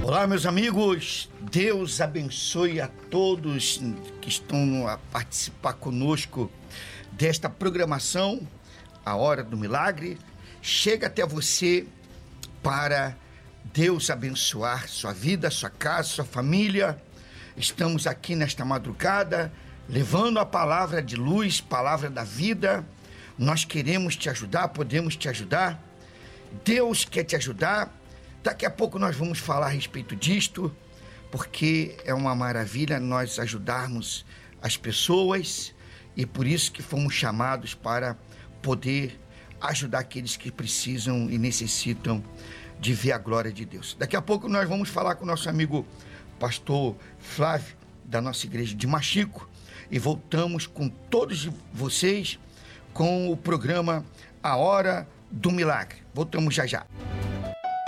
Olá, meus amigos, Deus abençoe a todos que estão a participar conosco desta programação, a Hora do Milagre. Chega até você para Deus abençoar sua vida, sua casa, sua família. Estamos aqui nesta madrugada, levando a palavra de luz, palavra da vida. Nós queremos te ajudar, podemos te ajudar. Deus quer te ajudar. Daqui a pouco nós vamos falar a respeito disto, porque é uma maravilha nós ajudarmos as pessoas e por isso que fomos chamados para poder ajudar aqueles que precisam e necessitam de ver a glória de Deus. Daqui a pouco nós vamos falar com o nosso amigo pastor Flávio, da nossa igreja de Machico, e voltamos com todos vocês com o programa A Hora do Milagre. Voltamos já já.